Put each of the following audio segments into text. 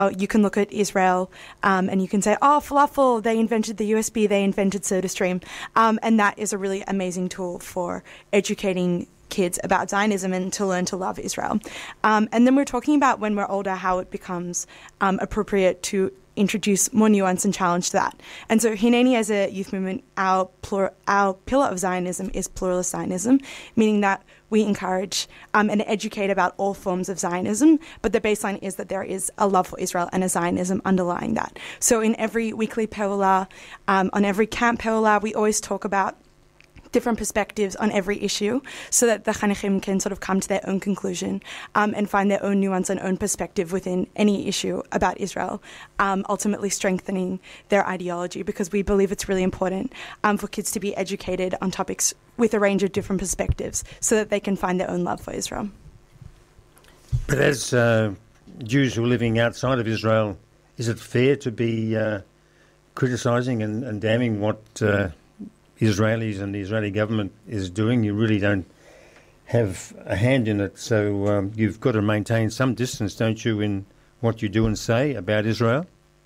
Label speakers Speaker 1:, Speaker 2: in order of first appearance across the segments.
Speaker 1: You can look at Israel and you can say, oh, falafel, they invented the USB, they invented SodaStream. And that is a really amazing tool for educating kids about Zionism and to learn to love Israel. And then we're talking about when we're older how it becomes appropriate to introduce more nuance and challenge to that. And so Hineni as a youth movement, our pillar of Zionism is pluralist Zionism, meaning that we encourage and educate about all forms of Zionism, but the baseline is that there is a love for Israel and a Zionism underlying that. So in every weekly Peula, on every camp Peula, we always talk about different perspectives on every issue so that the Chanechim can sort of come to their own conclusion and find their own nuance and own perspective within any issue about Israel, ultimately strengthening their ideology, because we believe it's really important for kids to be educated on topics with a range of different perspectives so that they can find their own love for Israel.
Speaker 2: But as Jews who are living outside of Israel, is it fair to be criticising and damning what Israelis and the Israeli government is doing? You really don't have a hand in it, so you've got to maintain some distance, don't you, in what you do and say about Israel?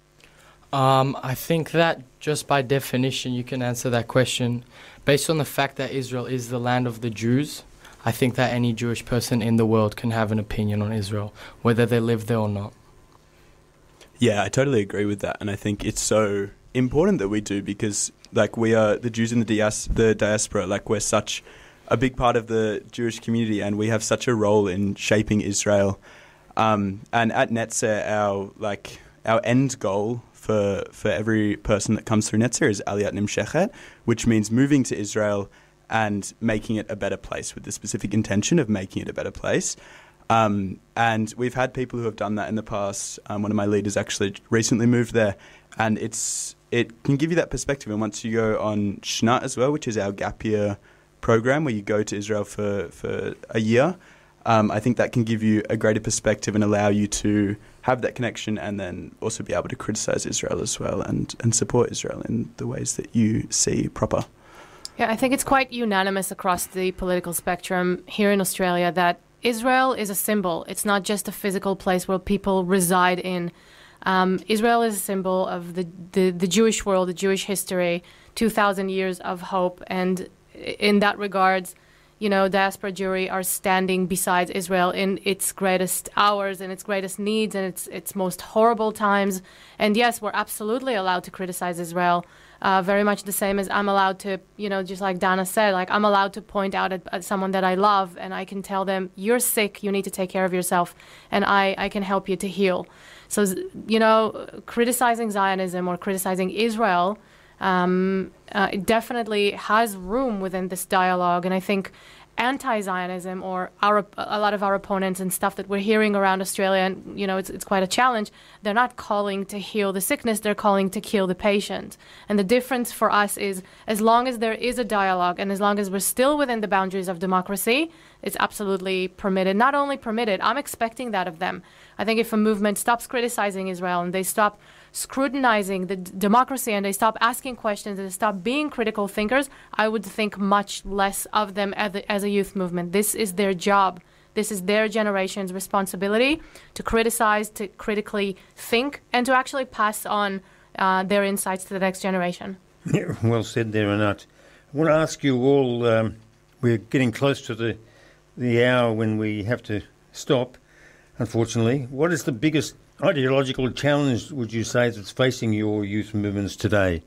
Speaker 3: I think that just by definition you can answer that question. Based on the fact that Israel is the land of the Jews, I think that any Jewish person in the world can have an opinion on Israel, whether they live there or not.
Speaker 4: Yeah, I totally agree with that, and I think it's so important that we do, because like we are the Jews in the diaspora, like we're such a big part of the Jewish community and we have such a role in shaping Israel. And at Netzer, our end goal for every person that comes through Netzer is Aliyat Nimshechet, which means moving to Israel and making it a better place, with the specific intention of making it a better place. And we've had people who have done that in the past. One of my leaders actually recently moved there, and it can give you that perspective. And once you go on Shnat as well, which is our gap year program where you go to Israel for a year, I think that can give you a greater perspective and allow you to have that connection and then also be able to criticize Israel as well and support Israel in the ways that you see proper.
Speaker 5: Yeah, I think it's quite unanimous across the political spectrum here in Australia that Israel is a symbol. It's not just a physical place where people reside in. Israel is a symbol of the Jewish world, the Jewish history, 2,000 years of hope. And in that regards, you know, diaspora Jewry are standing beside Israel in its greatest hours and its greatest needs and its most horrible times. And yes, we're absolutely allowed to criticize Israel, very much the same as I'm allowed to, you know, just like Dana said, like I'm allowed to point out at someone that I love and I can tell them, you're sick, you need to take care of yourself, and I can help you to heal. So, you know, criticizing Zionism or criticizing Israel it definitely has room within this dialogue. And I think anti-Zionism or a lot of our opponents and stuff that we're hearing around Australia, and, you know, it's quite a challenge, they're not calling to heal the sickness, they're calling to kill the patient. And the difference for us is, as long as there is a dialogue and as long as we're still within the boundaries of democracy, it's absolutely permitted. Not only permitted, I'm expecting that of them. I think if a movement stops criticizing Israel and they stop scrutinizing the democracy and they stop asking questions and they stop being critical thinkers, I would think much less of them as a youth movement. This is their job. This is their generation's responsibility to criticize, to critically think, and to actually pass on their insights to the next generation.
Speaker 2: Yeah, well said there, Anat. I want to ask you all, we're getting close to the hour when we have to stop, unfortunately. What is the biggest ideological challenge, would you say, that's facing your youth movements today?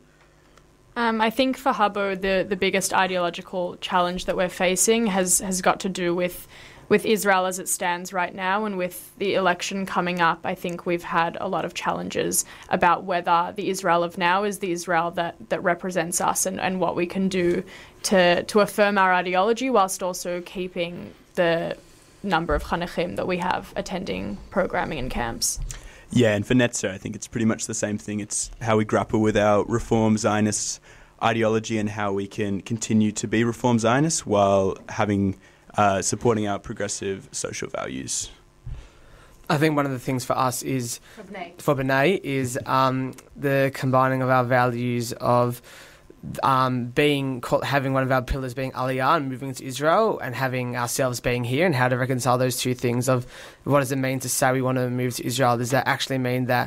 Speaker 6: I think for Habbo, the biggest ideological challenge that we're facing has got to do with Israel as it stands right now, and with the election coming up. I think we've had a lot of challenges about whether the Israel of now is the Israel that represents us, and what we can do to affirm our ideology whilst also keeping the number of Chanechim that we have attending programming in camps.
Speaker 4: Yeah, and for Netzer, I think it's pretty much the same thing. It's how we grapple with our Reform Zionist ideology and how we can continue to be Reform Zionists while having supporting our progressive social values.
Speaker 7: I think one of the things for us is, for B'nai, is the combining of our values of having one of our pillars being Aliyah and moving to Israel, and having ourselves being here, and how to reconcile those two things of what does it mean to say we want to move to Israel? Does that actually mean that